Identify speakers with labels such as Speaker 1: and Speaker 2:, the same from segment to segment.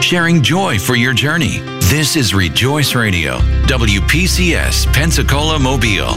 Speaker 1: sharing joy for your journey. This is Rejoice Radio, WPCS, Pensacola, Mobile.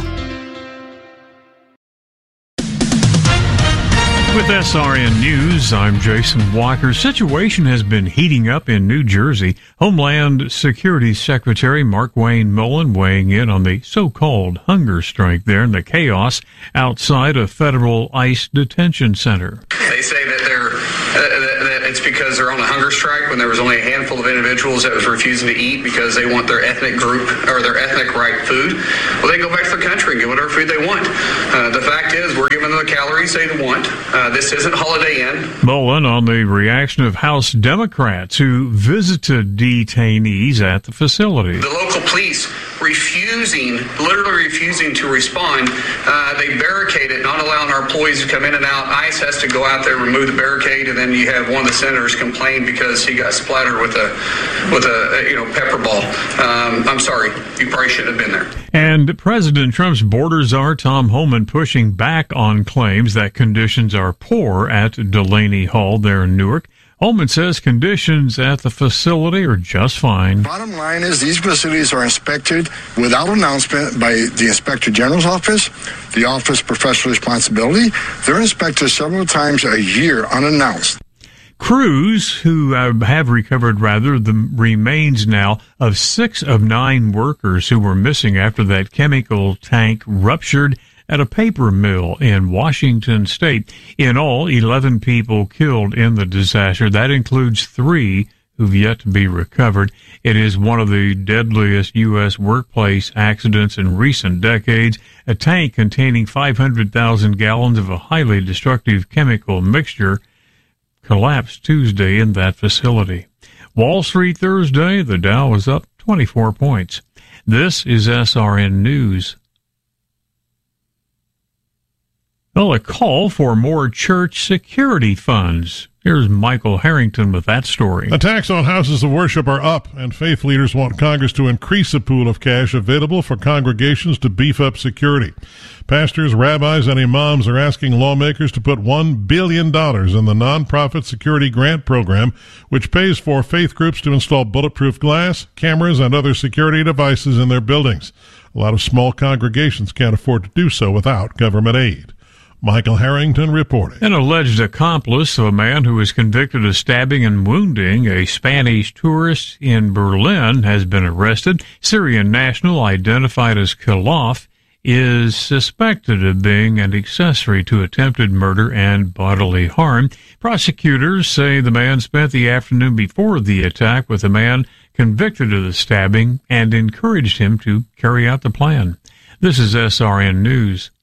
Speaker 2: With SRN News, I'm Jason Walker. Situation has been heating up in New Jersey. Homeland Security Secretary Markwayne Mullin weighing in on the so-called hunger strike there and the chaos outside a federal ICE detention center.
Speaker 3: They say that that it's because they're on a hunger strike when there was only a handful of individuals that was refusing to eat because they want their ethnic group or their ethnic right food. Well, they go back to their country and get whatever food they want. The fact is, we're giving them the calories they want. This isn't Holiday Inn.
Speaker 2: Mullin on the reaction of House Democrats who visited detainees at the facility.
Speaker 3: The local police literally refusing to respond. They barricade it, not allowing our employees to come in and out. ICE has to go out there, remove the barricade, and then you have one of the senators complain because he got splattered with a pepper ball. I'm sorry, you probably shouldn't have been there.
Speaker 2: And President Trump's border czar Tom Homan pushing back on claims that conditions are poor at Delaney Hall there in Newark. Holman says conditions at the facility are just fine.
Speaker 4: Bottom line is these facilities are inspected without announcement by the Inspector General's office, the Office of Professional Responsibility. They're inspected several times a year unannounced.
Speaker 2: Crews who have recovered, the remains now of 6 of 9 workers who were missing after that chemical tank ruptured at a paper mill in Washington State. In all, 11 people killed in the disaster. That includes 3 who've yet to be recovered. It is one of the deadliest U.S. workplace accidents in recent decades. A tank containing 500,000 gallons of a highly destructive chemical mixture collapsed Tuesday in that facility. Wall Street Thursday, the Dow was up 24 points. This is SRN News. Well, a call for more church security funds. Here's Michael Harrington with that story.
Speaker 5: Attacks on houses of worship are up, and faith leaders want Congress to increase the pool of cash available for congregations to beef up security. Pastors, rabbis, and imams are asking lawmakers to put $1 billion in the nonprofit security grant program, which pays for faith groups to install bulletproof glass, cameras, and other security devices in their buildings. A lot of small congregations can't afford to do so without government aid. Michael Harrington reporting.
Speaker 2: An alleged accomplice of a man who was convicted of stabbing and wounding a Spanish tourist in Berlin has been arrested. Syrian national identified as Khalaf is suspected of being an accessory to attempted murder and bodily harm. Prosecutors say the man spent the afternoon before the attack with a man convicted of the stabbing and encouraged him to carry out the plan. This is SRN News.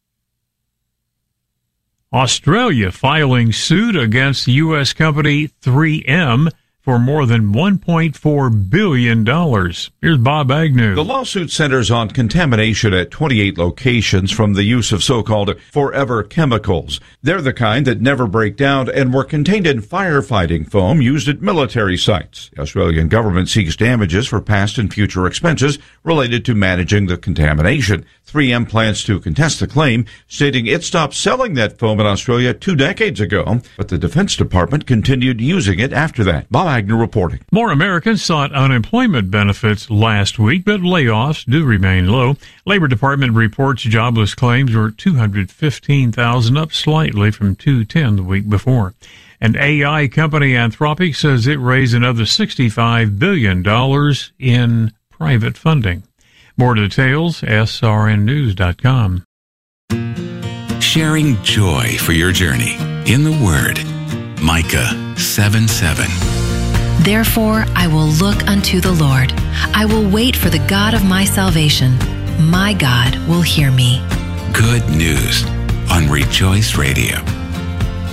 Speaker 2: Australia filing suit against the U.S. company 3M for more than $1.4 billion. Here's Bob Agnew.
Speaker 6: The lawsuit centers on contamination at 28 locations from the use of so-called forever chemicals. They're the kind that never break down and were contained in firefighting foam used at military sites. The Australian government seeks damages for past and future expenses related to managing the contamination. 3M plans to contest the claim, stating it stopped selling that foam in Australia 2 decades ago, but the Defense Department continued using it after that. Bob Agnew reporting.
Speaker 2: More Americans sought unemployment benefits last week, but layoffs do remain low. Labor Department reports jobless claims were 215,000, up slightly from 210 the week before. And AI company Anthropic says it raised another $65 billion in private funding. More details, srnnews.com.
Speaker 1: Sharing joy for your journey in the Word. Micah 7:7.
Speaker 7: Therefore I will look unto the Lord. I will wait for the God of my salvation. My God will hear me.
Speaker 1: Good news on Rejoice Radio.